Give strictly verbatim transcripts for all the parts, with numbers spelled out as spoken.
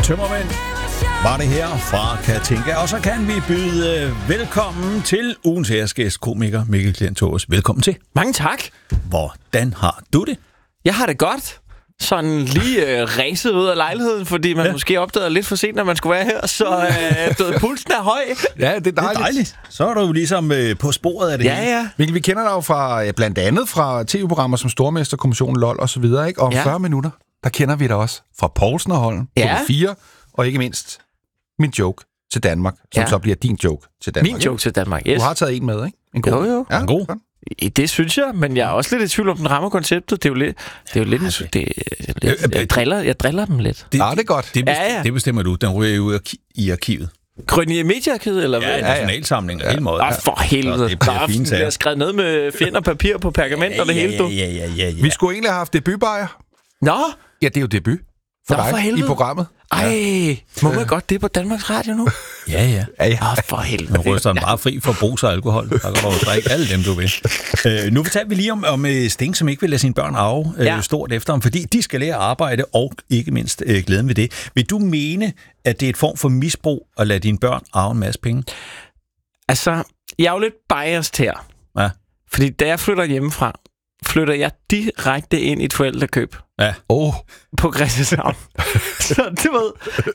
Tømmermænd var det her fra Katinka. Og så kan vi byde velkommen til ugens æresgæst, komiker Mikkel Klentorius. Velkommen til. Mange tak. Hvordan har du det? Jeg har det godt. Sådan lige øh, ræset ud af lejligheden, fordi man ja. måske opdagede lidt for sent, når man skulle være her. Så øh, pulsen er høj. Ja, det er dejligt. Det er dejligt. Så er du jo ligesom øh, på sporet af det ja, hele. Ja, Mikkel, vi kender dig jo fra, ja, blandt andet fra tv-programmer som Stormesterkommissionen, LOL og så videre, ikke? Og om ja. fyrre minutter, der kender vi dig også fra Poulsen og Holm, ja. T V fire, og ikke mindst min joke til Danmark, som ja. så bliver din joke til Danmark. Min joke ikke? til Danmark, yes. Du har taget en med, ikke? En god. Jo, jo. Ja, en god. Det synes jeg, men jeg er også lidt i tvivl om, den rammer konceptet. Det er jo lidt... Det er jo lidt, det, det, lidt jeg, driller, jeg driller dem lidt. Det, ja, det er godt. Det, ja, ja. det bestemmer du. Den ryger jo i arkivet. Krønige Mediearkivet, eller hvad? Ja, nationalsamling og hele måde. Ah, for helvede. Det bliver fint, jeg har skrevet noget med fjend og papir på pergament ja, og det ja, hele, du. Ja, ja, ja, ja. Vi skulle egentlig have haft debutbajer. Nå? Ja, det er jo debut for Nå, dig for i programmet. Ej, ja. Må man godt det på Danmarks Radio nu? Ja, ja. ja, ja. Åh, for helvede. Man ryster den bare fri for brus og alkohol. Der kan du drikke alle dem, du vil. Øh, nu fortalte vi lige om, om Sting, som ikke vil lade sine børn arve øh, ja. stort efter ham, fordi de skal lære at arbejde, og ikke mindst øh, glæden ved det. Vil du mene, at det er et form for misbrug at lade dine børn arve en masse penge? Altså, jeg er jo lidt biased her. Ja. Fordi da jeg flytter hjemmefra, flytter jeg direkte ind i et forældrekøb. Ja. Oh. På Christianshavn. Så du ved,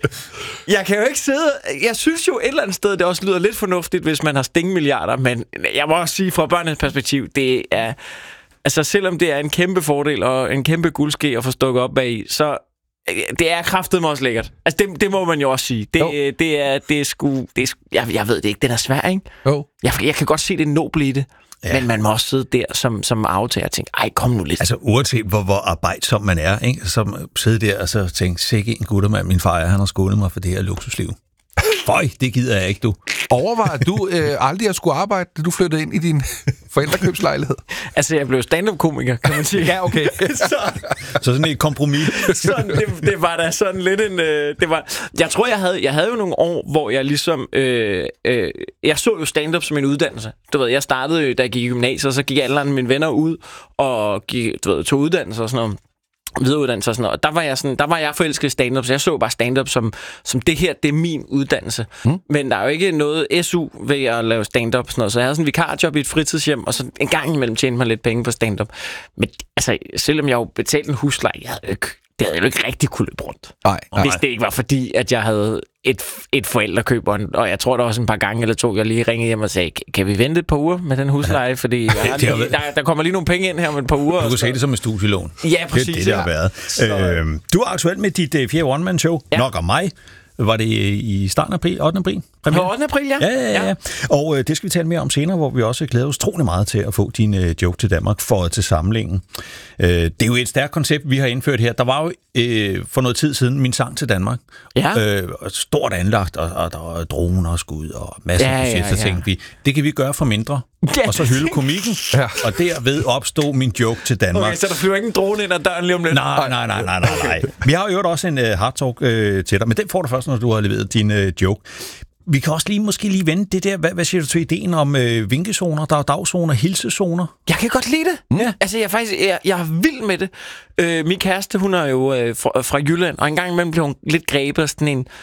jeg kan jo ikke sidde... Jeg synes jo et eller andet sted, det også lyder lidt fornuftigt, hvis man har stingmilliarder, men jeg må også sige, fra børnenes perspektiv, det er... Altså, selvom det er en kæmpe fordel og en kæmpe guldske at få stukket op bag, så det er kraftedeme også lækkert. Altså, det, det må man jo også sige. Det, det, det er, det er sgu... Det er sgu jeg, jeg ved det ikke, den er svær, ikke? Jo. Jeg, jeg kan godt se det noble i det. Ja. Men man må også sidde der som, som aftager og tænke, ej, kom nu lidt. Altså, uanset hvor, hvor arbejdsom man er, ikke? Så sidde der og så tænke, sikke en guttermand, min far, han har skålet mig for det her luksusliv. Føj, det gider jeg ikke, du. Overvejer du øh, aldrig at skulle arbejde, da du flyttede ind i din forældrekøbslejlighed? Altså, jeg blev stand-up-komiker, kan man sige. Ja, okay. så, så sådan et kompromis. sådan, det, det var da sådan lidt en... Øh, det var, jeg tror, jeg havde, jeg havde jo nogle år, hvor jeg ligesom... Øh, øh, jeg så jo stand-up som en uddannelse. Du ved, jeg startede, da jeg gik i gymnasiet, og så gik alle mine venner ud og gik, du ved, tog uddannelse og sådan noget. Videreuddannelse og sådan noget. Der var jeg sådan, der var jeg forelsket i stand-up, så jeg så bare stand-up som, som det her, det er min uddannelse. Mm. Men der er jo ikke noget S U ved at lave stand-up sådan noget. Så jeg havde sådan en vikarjob i et fritidshjem, og så en gang imellem tjente mig lidt penge på stand-up. Men altså, selvom jeg jo betalte en husleje, jeg havde ikke, det havde jeg jo ikke rigtig kunne løbe rundt. Nej, nej. Hvis det ikke var fordi, at jeg havde et, et forældrekøb, og jeg tror der også en par gange eller to, jeg lige ringede hjem og sagde, kan vi vente et par uger med den husleje? Ja. Fordi jeg har lige, der, der kommer lige nogle penge ind her om et par uger. Du kunne se det som et studielån. Ja, præcis. Det er det, der har været. Så... Øh, du er aktuel med dit uh, fjerde one-man-show, ja. Nok om mig. Var det i starten af april, ottende april? På ottende april, ja. Ja, ja, ja. ja. Og øh, det skal vi tale mere om senere, hvor vi også glæder os utrolig meget til at få din øh, joke til Danmark for til samlingen. Øh, det er jo et stærkt koncept, vi har indført her. Der var jo øh, for noget tid siden min sang til Danmark. Ja. Øh, stort anlagt, og, og der var droner og skud og masser af ja, budget, ja, ja. så tænkte vi, det kan vi gøre for mindre. Ja. Og så hylde komikken, ja. Og derved opstod min joke til Danmark. Okay, så der flyver ikke en drone ind ad døren lige om lidt? Nej, nej, nej, nej, nej, nej. Vi har jo også en uh, hard talk uh, til dig, men den får du først, når du har leveret din uh, joke. Vi kan også lige måske lige vende det der. Hvad, hvad siger du til ideen om øh, vinkezoner? Der er dagzoner, hilsezoner. Jeg kan godt lide det. Mm. Ja. Altså, jeg er faktisk jeg, jeg er vild med det. Øh, min kæreste, hun er jo øh, fra, fra Jylland, og en gang imellem bliver hun lidt grebet af sådan en...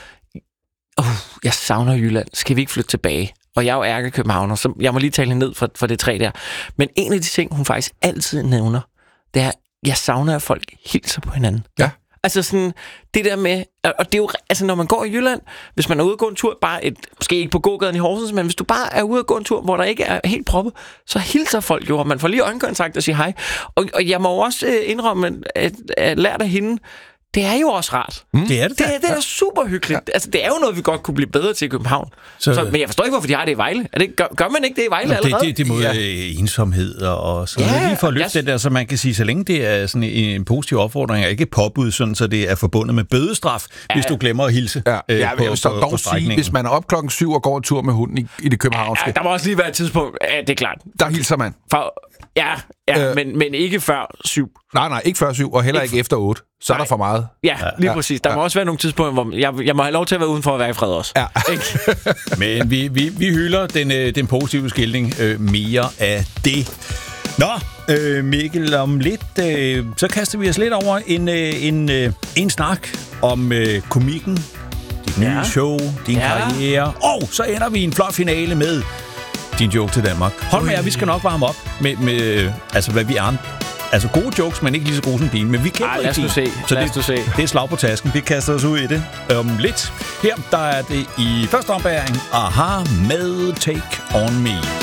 Uh, jeg savner Jylland. Skal vi ikke flytte tilbage? Og jeg er jo ærkekøbenhavner, så jeg må lige tale hende ned for, for det træ der. Men en af de ting, hun faktisk altid nævner, det er, jeg savner, at folk hilser på hinanden. Ja. Altså sådan, det der med, og det er jo, altså når man går i Jylland, hvis man er ude og gå en tur, bare et, måske ikke på gågaden i Horsens, men hvis du bare er ude og gå en tur, hvor der ikke er helt proppet, så hilser folk jo, og man får lige øjenkontakt og siger hej. Og, og jeg må også indrømme, at, at lære af hende, det er jo også rart. Mm. Det er det. Det er, det er super hyggeligt. Ja. Altså, det er jo noget, vi godt kunne blive bedre til i København. Så, så, men jeg forstår ikke, hvorfor de har det i Vejle. Er det, gør, gør man ikke det i Vejle det, allerede? Det, det er mod ja. ensomhed og så ja, lige for at løfte yes. det der, så man kan sige, så længe det er sådan en positiv opfordring, og ikke påbud, sådan, så det er forbundet med bødestraf, ja. hvis du glemmer at hilse ja. øh, ja, på, jeg vil så på, dog på sige, hvis man er op klokken syv og går en tur med hunden i, i det københavnske. Ja, der må også lige være et tidspunkt, ja, det er klart. Der hilser man. For, ja, ja øh, men, men ikke før syv. Nej, nej, ikke før syv, og heller ikke, ikke efter otte. Så er der for meget. Ja, lige ja, præcis. Der ja. må også være nogle tidspunkter, hvor jeg, jeg må have lov til at være uden for at være i fred også. Ja. Men vi, vi, vi hylder den, den positive skildring øh, mere af det. Nå, øh, Mikkel, om lidt, øh, så kaster vi os lidt over en, øh, en, øh, en snak om øh, komikken nye Ja. show, din Ja. karriere. Og så ender vi i en flot finale med din joke til Danmark. Hold med jer, vi skal nok varme op med, med altså hvad vi er. Altså gode jokes, men ikke lige så gode som dine. Men vi kender Ej, lad os ikke nu se. Så Lad det, os nu se. det er slag på tasken. Vi kaster os ud i det om lidt. Her der er det i første ombæring. Aha med Take On Me.